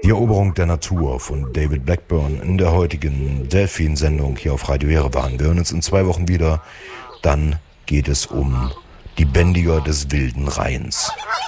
Die Eroberung der Natur von David Blackburn in der heutigen Delfin-Sendung hier auf Radio Jerewan. Wir hören uns in 2 Wochen wieder. Dann geht es um die Bändiger des wilden Rheins.